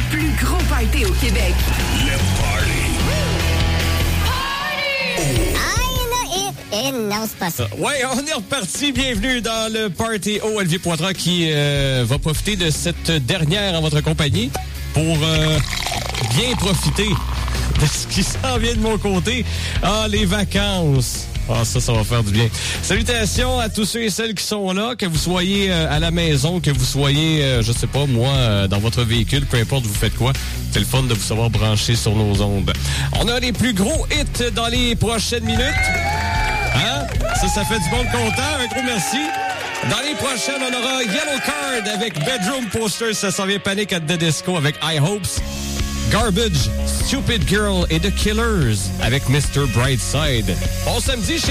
plus gros party au Québec. Le Party. Non, c'est pas ça. Ouais, on est reparti. Bienvenue dans le Party au Olivier Poitras qui va profiter de cette dernière en votre compagnie pour bien profiter de ce qui s'en vient de mon côté. Ah, les vacances. Ah, ça va faire du bien. Salutations à tous ceux et celles qui sont là, que vous soyez à la maison, que vous soyez, je sais pas, moi, dans votre véhicule, peu importe vous faites quoi. C'est le fun de vous savoir brancher sur nos ondes. On a les plus gros hits dans les prochaines minutes. Hein? Ça fait du monde content. Un gros merci. Dans les prochaines, on aura Yellow Card avec Bedroom Posters. Ça s'en vient Panic at the Disco avec High Hopes. Garbage, Stupid Girl et The Killers avec Mr. Brightside. Bon samedi.